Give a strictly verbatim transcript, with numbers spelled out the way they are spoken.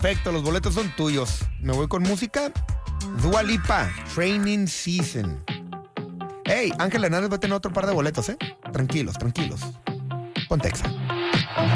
Perfecto, los boletos son tuyos. Me voy con música. Dua Lipa, Training Season. Hey, Ángel Hernández va a tener otro par de boletos, ¿eh? Tranquilos, tranquilos. Ponte Exa.